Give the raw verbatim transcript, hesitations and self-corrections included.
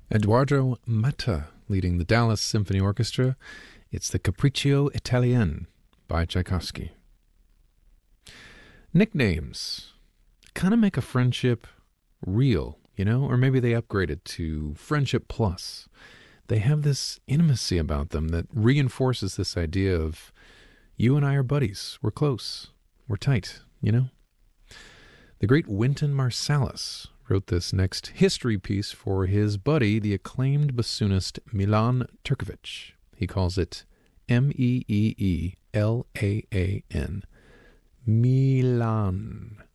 Edoardo Matta leading the Dallas Symphony Orchestra. It's the Capriccio Italien by Tchaikovsky. Nicknames kind of make a friendship real, you know, or maybe they upgrade it to Friendship Plus. They have this intimacy about them that reinforces this idea of you and I are buddies, we're close, we're tight, you know. The great Wynton Marsalis wrote this next history piece for his buddy, the acclaimed bassoonist Milan Turkovic. He calls it M E E E L A A N. Milan.